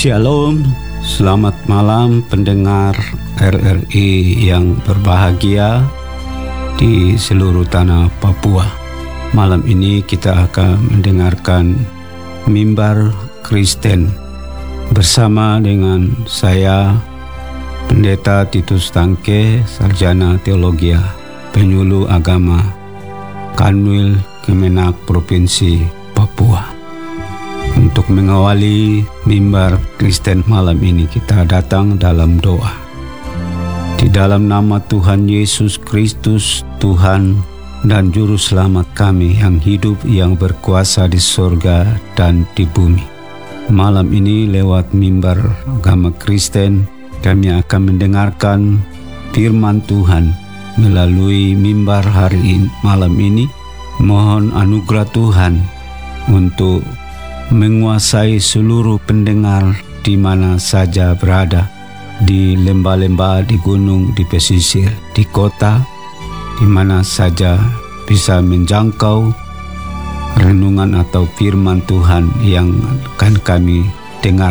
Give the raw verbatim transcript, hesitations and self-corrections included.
Shalom, selamat malam pendengar R R I yang berbahagia di seluruh tanah Papua. Malam ini kita akan mendengarkan Mimbar Kristen bersama dengan saya, Pendeta Titus Tangke, Sarjana Teologi, Penyuluh Agama, Kanwil Kemenak Provinsi Papua. Untuk mengawali Mimbar Kristen malam ini, kita datang dalam doa. Di dalam nama Tuhan Yesus Kristus, Tuhan dan Juru Selamat kami yang hidup, yang berkuasa di sorga dan di bumi. Malam ini lewat Mimbar Agama Kristen, kami akan mendengarkan firman Tuhan melalui mimbar hari ini, malam ini. Mohon anugerah Tuhan untuk menguasai seluruh pendengar di mana saja berada, di lembah-lembah, di gunung, di pesisir, di kota, di mana saja bisa menjangkau renungan atau firman Tuhan yang akan kami dengar